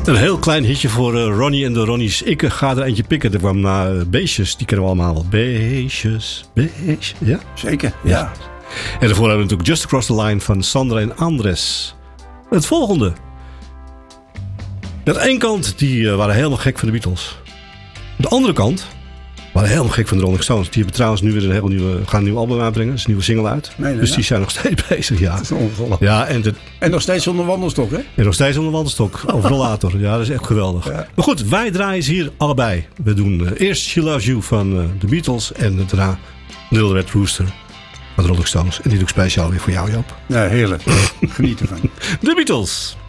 Een heel klein hitje voor Ronnie en de Ronnies. Ik ga er eentje pikken. Er kwam Beestjes, die kennen we allemaal. Beestjes, ja? Zeker, ja. En daarvoor hebben we natuurlijk Just Across the Line van Sandra en Andres. Het volgende. Aan de ene kant, die waren helemaal gek van de Beatles. Aan de andere kant waren helemaal gek van de Rolling Stones. Die hebben trouwens nu weer gaan een nieuw album uitbrengen. Er is een nieuwe single uit. Dus die zijn nog steeds bezig. Ja. Dat is ongelooflijk. Ja, en nog steeds zonder wandelstok, hè? En nog steeds zonder wandelstok. Of rollator. Ja, dat is echt geweldig. Ja. Maar goed, wij draaien ze hier allebei. We doen eerst She Loves You van de Beatles. En daarna Little Red Rooster van de Rolling Stones. En die doe ik speciaal weer voor jou, Joop. Ja, heerlijk. Geniet ervan. De Beatles.